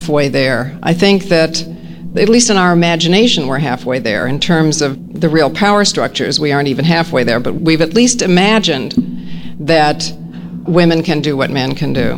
halfway there. I think that, at least in our imagination, we're halfway there. In terms of the real power structures, we aren't even halfway there, but we've at least imagined that women can do what men can do.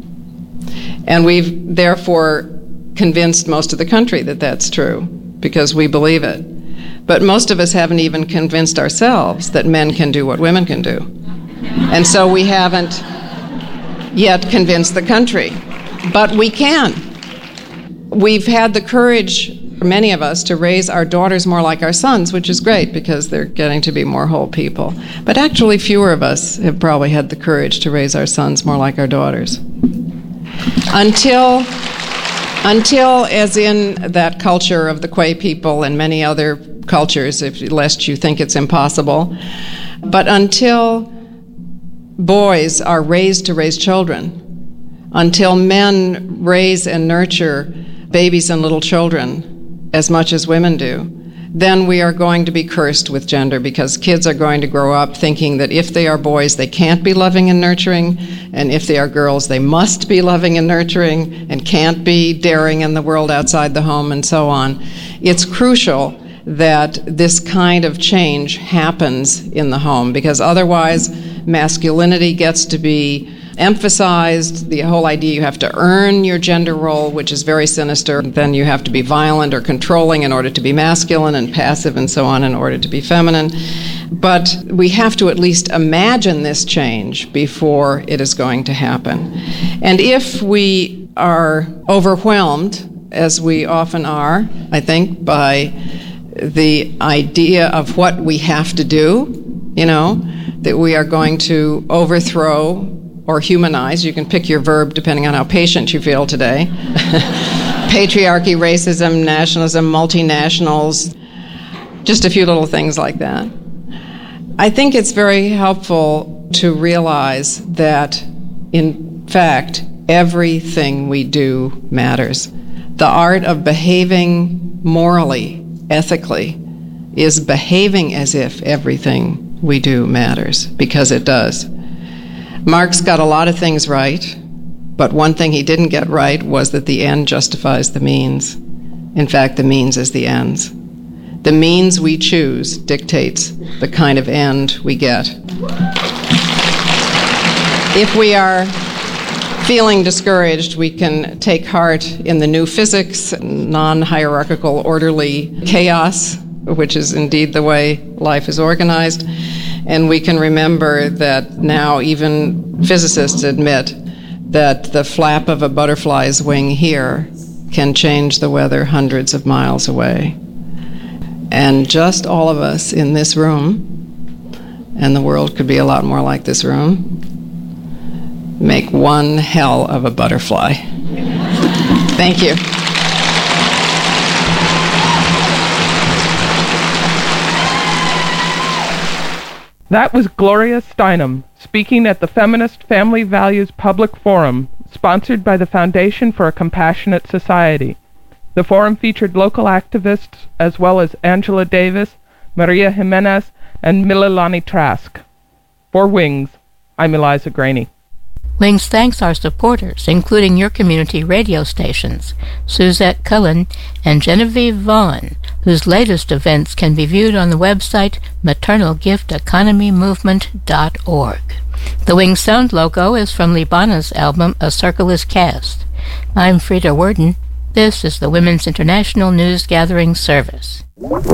And we've therefore convinced most of the country that that's true, because we believe it. But most of us haven't even convinced ourselves that men can do what women can do. And so we haven't yet convinced the country. But we can. We've had the courage, many of us, to raise our daughters more like our sons, which is great because they're getting to be more whole people. But actually fewer of us have probably had the courage to raise our sons more like our daughters. Until, as in that culture of the Quay people and many other cultures, lest you think it's impossible, but until boys are raised to raise children, until men raise and nurture babies and little children as much as women do, then we are going to be cursed with gender, because kids are going to grow up thinking that if they are boys, they can't be loving and nurturing, and if they are girls, they must be loving and nurturing and can't be daring in the world outside the home, and so on. It's crucial that this kind of change happens in the home, because otherwise masculinity gets to be emphasized, the whole idea you have to earn your gender role, which is very sinister. Then you have to be violent or controlling in order to be masculine, and passive and so on in order to be feminine. But we have to at least imagine this change before it is going to happen. And if we are overwhelmed, as we often are, I think, by the idea of what we have to do, that we are going to overthrow or humanize, you can pick your verb depending on how patient you feel today, patriarchy, racism, nationalism, multinationals, just a few little things like that. I think it's very helpful to realize that, in fact, everything we do matters. The art of behaving morally, ethically, is behaving as if everything we do matters, because it does. Marx got a lot of things right, but one thing he didn't get right was that the end justifies the means. In fact, the means is the ends. The means we choose dictates the kind of end we get. If we are feeling discouraged, we can take heart in the new physics, non-hierarchical, orderly chaos, which is indeed the way life is organized. And we can remember that now even physicists admit that the flap of a butterfly's wing here can change the weather hundreds of miles away. And just all of us in this room, and the world could be a lot more like this room, make one hell of a butterfly. Thank you. That was Gloria Steinem speaking at the Feminist Family Values Public Forum, sponsored by the Foundation for a Compassionate Society. The forum featured local activists as well as Angela Davis, Maria Jimenez, and Mililani Trask. For Wings, I'm Eliza Graney. Wings thanks our supporters, including your community radio stations, Suzette Cullen and Genevieve Vaughn, whose latest events can be viewed on the website maternalgifteconomymovement.org. The Wings sound logo is from Libana's album A Circle is Cast. I'm Frida Worden. This is the Women's International News Gathering Service.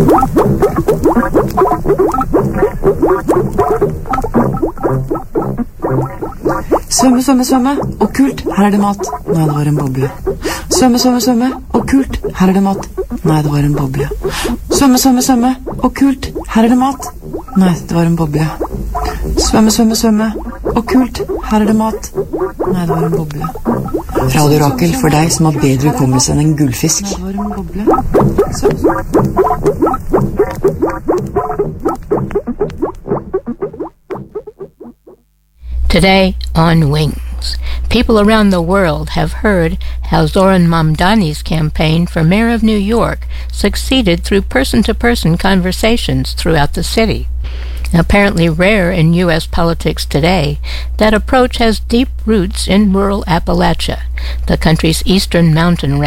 Svømme, svømme, svømme, og kult, her det mat. Nei, det var en boble. Svømme, svømme, svømme, og kult, her det mat. Nei, det var en boble. Svømme, svømme, svømme, og kult, her det mat. Nei, det var en boble. Svømme, svømme, svømme, og kult, her det mat. Nei, det var en boble. Radio Rakel for deg som har bedre hukommelse enn en gullfisk. Nei, det var en boble. Today on Wings, people around the world have heard how Zoran Mamdani's campaign for mayor of New York succeeded through person-to-person conversations throughout the city. Apparently rare in U.S. politics today, that approach has deep roots in rural Appalachia, the country's eastern mountain